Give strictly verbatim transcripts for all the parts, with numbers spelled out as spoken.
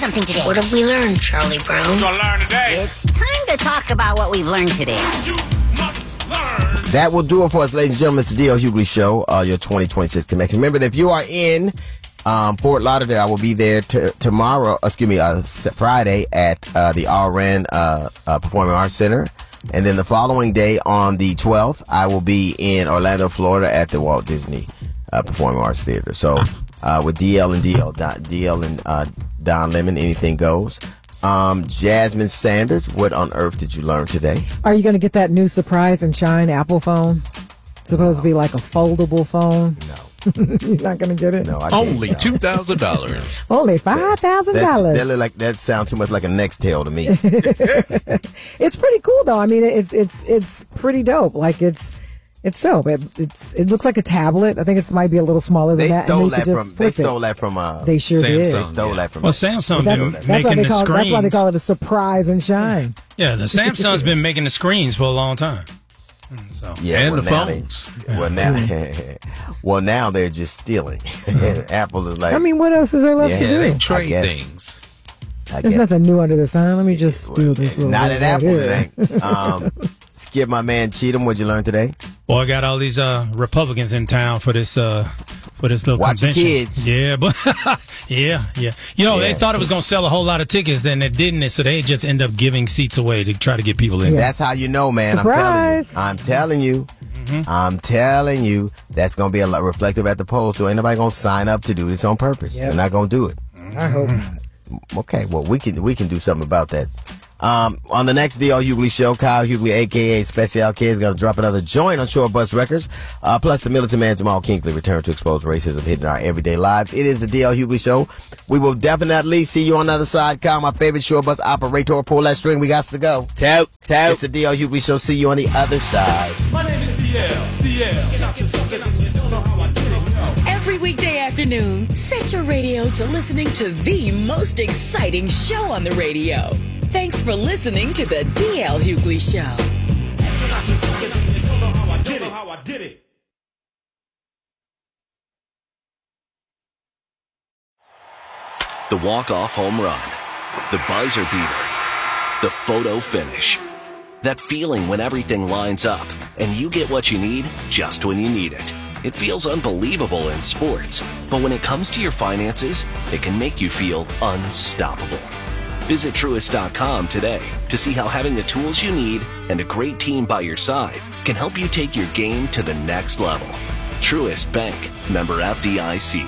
something today. What have we learned, Charlie Brown? We're gonna learn today. It's time to talk about what we've learned today. You must learn. That will do it for us, ladies and gentlemen. It's the D L Hughley Show, uh, your twenty twenty-six connection. Remember that if you are in um, Fort Lauderdale, I will be there t- tomorrow, excuse me, uh, Friday at uh, the R N uh, uh, Performing Arts Center. And then the following day on the twelfth, I will be in Orlando, Florida at the Walt Disney uh, Performing Arts Theater. So uh, with D L and D L, D L and uh, Don Lemon, anything goes. Um, Jasmine Sanders, what on earth did you learn today? Are you going to get that new Surprise and Shine Apple phone? It's supposed no. to be like a foldable phone. No. You're not going to get it? No, I Only can't, no. two thousand dollars. Only five thousand dollars. That, that, like, that sounds too much like a Nextel to me. It's pretty cool, though. I mean, it's it's it's pretty dope. Like, it's it's dope. It, it's it looks like a tablet. I think it might be a little smaller than They that. stole and that just from. They flip stole it. that from. Uh, They sure Samsung. did. They stole that from. Well, Samsung That's, been that's, why making they the call, screens. that's why they call it a Surprise and Shine. Yeah, the Samsung's been making the screens for a long time. So Yeah, And well, the now phones. They, well now, well now they're just stealing. Apple is like. I mean, what else is there left Yeah, to do? They I trade guess. things. I There's guess. nothing new under the sun. Let me just steal this little Not bit at right Apple, here. it ain't. Um, skip my man Cheatham. What'd you learn today? Boy, I got all these uh, Republicans in town for this uh, for this little Watch your convention. kids. Yeah, but yeah, yeah. You know, Yeah. they thought it was going to sell a whole lot of tickets, then it didn't, so they just end up giving seats away to try to get people in. Yeah. That's how you know, man. Surprise. I'm telling you. I'm telling you. Mm-hmm. I'm telling you. That's gonna be a lot reflective at the polls. So ain't nobody gonna sign up to do this on purpose. Yep. They're not gonna do it. I hope. Okay, well we can we can do something about that. Um, on the next D L Hughley Show, Kyle Hughley, aka Special K, is going to drop another joint on Short Bus Records. Uh, plus, the militant man Jamal Kingsley return to expose racism hitting our everyday lives. It is the D L Hughley Show. We will definitely see you on the other side. Kyle, my favorite short bus operator, pull that string. We got to go. Tout, tout. It's the D L Hughley Show. See you on the other side. My name is D L. D L. Get out your soul, get out your soul, know how I did it. Every weekday afternoon, set your radio to listening to the most exciting show on the radio. Thanks for listening to the D L Hughley Show. Get out your soul, get out your soul, know how I did it. Know how I did it. The walk-off home run, the buzzer beater, the photo finish. That feeling when everything lines up and you get what you need just when you need it. It feels unbelievable in sports, but when it comes to your finances, it can make you feel unstoppable. Visit Truist dot com today to see how having the tools you need and a great team by your side can help you take your game to the next level. Truist Bank, member F D I C.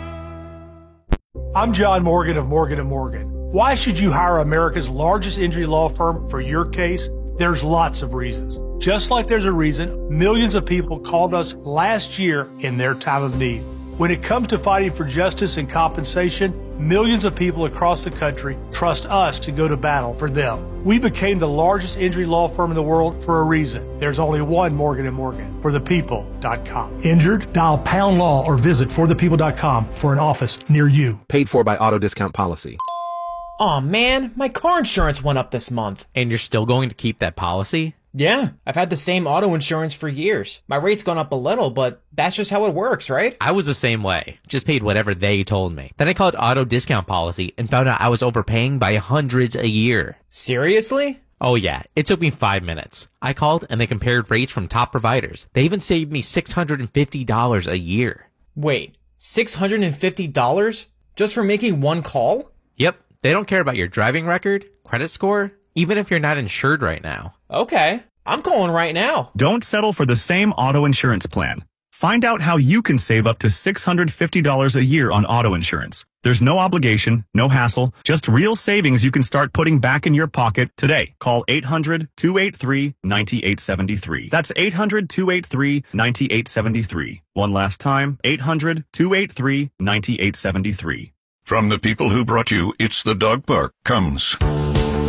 I'm John Morgan of Morgan and Morgan. Why should you hire America's largest injury law firm for your case? There's lots of reasons. Just like there's a reason millions of people called us last year in their time of need. When it comes to fighting for justice and compensation, millions of people across the country trust us to go to battle for them. We became the largest injury law firm in the world for a reason. There's only one Morgan and Morgan, for the people dot com. Injured? Dial pound law or visit for the people dot com for an office near you. Paid for by Auto Discount Policy. Aw, man, my car insurance went up this month. And you're still going to keep that policy? Yeah, I've had the same auto insurance for years. My rate's gone up a little, but that's just how it works, right? I was the same way. Just paid whatever they told me. Then I called Auto Discount Policy and found out I was overpaying by hundreds a year. Seriously? Oh yeah, it took me five minutes. I called and they compared rates from top providers. They even saved me six hundred fifty dollars a year. Wait, six hundred fifty dollars? Just for making one call? Yep, they don't care about your driving record, credit score, even if you're not insured right now. Okay, I'm calling right now. Don't settle for the same auto insurance plan. Find out how you can save up to six hundred fifty dollars a year on auto insurance. There's no obligation, no hassle, just real savings you can start putting back in your pocket today. Call eight hundred, two eight three, nine eight seven three. That's eight hundred, two eight three, nine eight seven three. One last time, eight hundred, two eight three, nine eight seven three. From the people who brought you It's the Dog Park comes...